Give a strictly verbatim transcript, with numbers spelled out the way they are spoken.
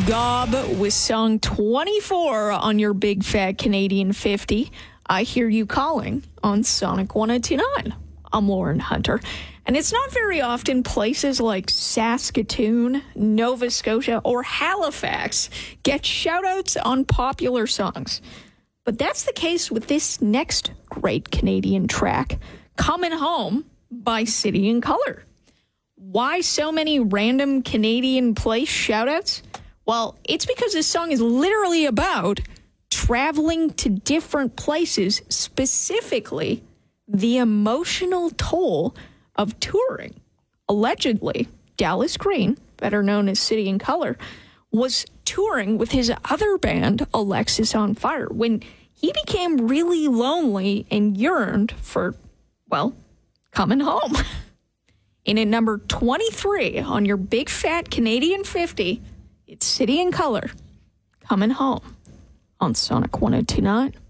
Gob with song twenty-four on your Big Fat Canadian fifty. I Hear You Calling on Sonic one oh two point nine. I'm Lauren Hunter. And it's not very often places like Saskatoon, Nova Scotia, or Halifax get shout-outs on popular songs. But that's the case with this next great Canadian track, Coming Home by City and Colour. Why so many random Canadian place shout-outs? Well, it's because this song is literally about traveling to different places, specifically the emotional toll of touring. Allegedly, Dallas Green, better known as City and Colour, was touring with his other band, Alexis on Fire, when he became really lonely and yearned for, well, coming home. In at number twenty-three on your Big Fat Canadian fifty, it's City and Colour, Coming Home on Sonic one oh two point nine.